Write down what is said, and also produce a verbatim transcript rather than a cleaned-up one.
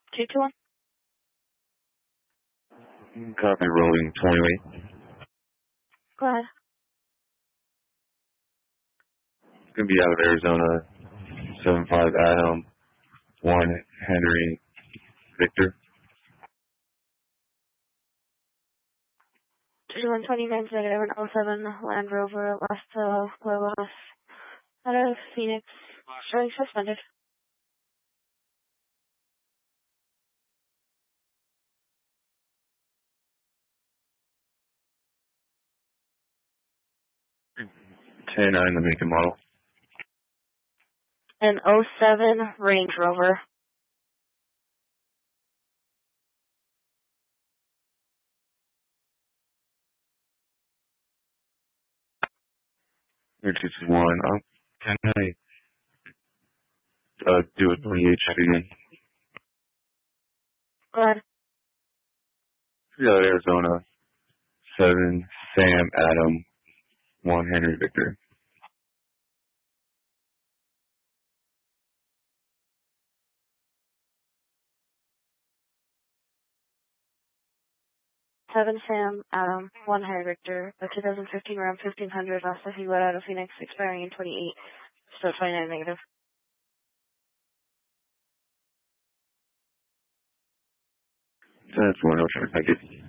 two two one. Copy, rolling twenty-eight. Go ahead. It's going to be out of Arizona, seven five Adam, one Henry Victor. two one twenty-nine negative and oh seven Land Rover Las uh, Huevas out of Phoenix. Showing suspended. ten nine, the make and model. An oh seven Range Rover. Here two two one. Um, can I uh, do a twenty-eight check again? Go ahead. Yeah, Arizona, seven Sam Adam, one Henry Victor. seven Sam Adam, one Harry Victor, a two thousand fifteen Ram fifteen hundred Las Figueroa out of Phoenix, expiring in twenty-eight. Still twenty-nine negative. That's one. I'll try to make it.